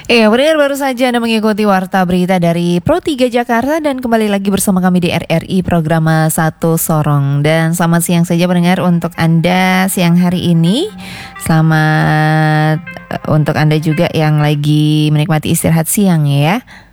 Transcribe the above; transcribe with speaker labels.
Speaker 1: Iya, benar baru saja Anda mengikuti Warta Berita dari Pro 3 Jakarta dan kembali lagi bersama kami di RRI program Satu Sorong. Dan selamat siang saja pendengar untuk Anda siang hari ini. Selamat untuk Anda juga yang lagi menikmati istirahat siang ya.